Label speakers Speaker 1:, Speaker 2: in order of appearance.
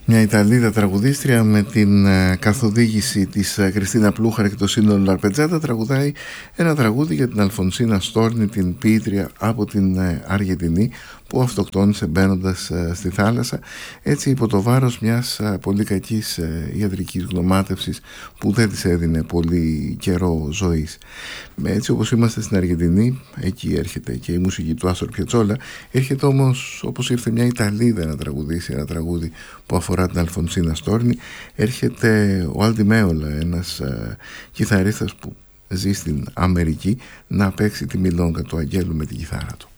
Speaker 1: Μια Ιταλίδα τραγουδίστρια με την καθοδήγηση της Κριστίνα Πλούχαρη και το σύνολο Λαρπετζάτα τραγουδάει ένα τραγούδι για την Αλφονσίνα Στόρνη, την ποίτρια από την Αργεντινή, που αυτοκτόνησε μπαίνοντας στη θάλασσα, έτσι υπό το βάρος μιας πολύ κακής ιατρικής γνωμάτευσης που δεν της έδινε πολύ καιρό ζωής. Έτσι όπως είμαστε στην Αργεντινή, εκεί έρχεται και η μουσική του Άστορ Πιατσόλα, έρχεται όμως όπως ήρθε μια Ιταλίδα να τραγουδήσει ένα τραγούδι που αφορά την Αλφονσίνα Στόρνη. Έρχεται ο Άλντι Μέολα, ένας κιθαρίστας που ζει στην Αμερική, να παίξει τη μιλόγκα του Αγγέλου με την κιθάρα του.